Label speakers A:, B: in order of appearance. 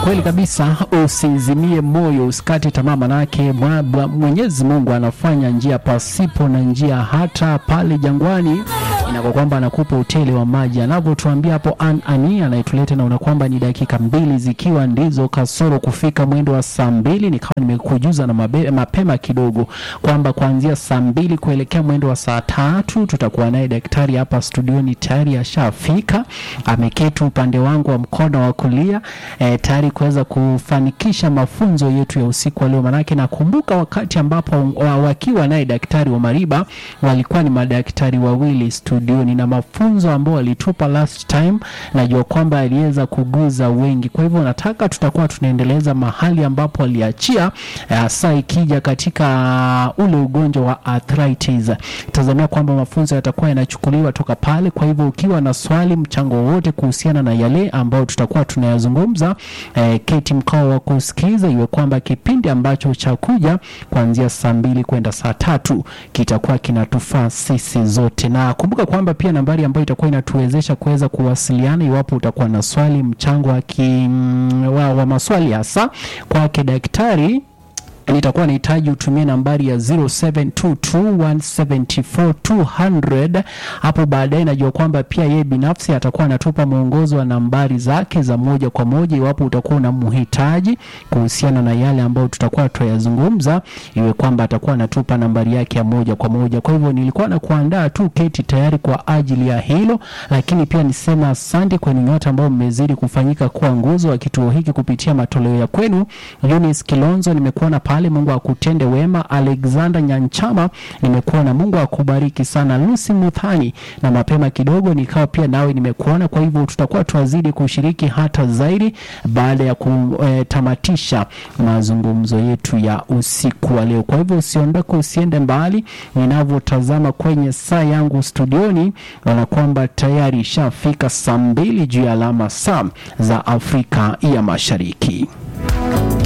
A: Kweli kabisa, usizimie moyo, usikate tamaa, manake Mwenyezi Mungu anafanya njia pasipo na njia, hata pale jangwani inako kwamba anakupa utele wa maji. Anavyotuambia hapo Ania anaituleta na unakwamba ni dakika 2 zikiwa ndizo kasoro kufika mwendo wa saa 2. Nikawa nimekujuza na mapema kidogo kwamba kuanzia saa 2 kuelekea mwendo wa saa 3 tutakuwa naye daktari hapa studioni. Tayari ashafika, ameketi upande wangu wa mkono wa kulia, tayari kuweza kufanikisha mafunzo yetu ya usiku wa leo. Manake nakumbuka wakati ambapo wakiwa naye daktari wa Mariba walikuwa ni madaktari wawili studioni, na mafunzo ambao walitupa last time najua kwamba aliweza kuguza wengi. Kwa hivyo nataka tutakuwa tunaendeleza mahali ambapo aliachia, saa ikija katika ule ugonjwa wa arthritis. Tazamia kwamba mafunzo yatakuwa yanachukuliwa toka pale. Kwa hivyo ukiwa na swali, mchango wote kuhusiana na yale ambao tutakuwa tunayazungumza, keti mkao wa kusikiza, iwe kwamba kipindi ambacho chakuja kuanzia saa 2 kwenda saa 3 kitakuwa kinatufaa sisi zote. Na kumbuka kwamba pia nambari ambayo itakuwa inatuwezesha kuweza kuwasiliana iwapo utakuwa na swali, mchango wa maswali hasa kwake daktari, nitakuwa nahitaji utumie nambari ya 0722174200. Hapo baadaye najua kwamba pia yeye binafsi atakuwa anatupa mwongozo wa nambari zake za moja kwa moja iwapo utakuwa unamhitaji kuhusiana na yale ambayo tutakuwa tuyazungumza, iwe kwamba atakuwa anatupa nambari yake ya moja kwa moja. Kwa hivyo nilikuwa na kuandaa tu keti tayari kwa ajili ya hilo, lakini pia nisema asante kwenu nyote ambao mmezidi kufanyika kuwa nguzo wa kituo hiki kupitia matoleo ya kwenu. Eunice Kilonzo nimekuona pale, Mungu akutende wema. Alexander Nyanchama nimekuona, Mungu akubariki sana. Lucy Muthani na mapema kidogo nikawa pia nawe nimekuona. Kwa hivyo tutakuwa tuwazidi kushiriki hata zaidi baada ya kutamatisha mazungumzo yetu ya usiku wa leo. Kwa hivyo usiondoke, usiende mbali. Ninavyotazama kwenye saa yangu studioni na kwamba tayari ishafika saa 2 juu ya alama saa za Afrika ya Mashariki.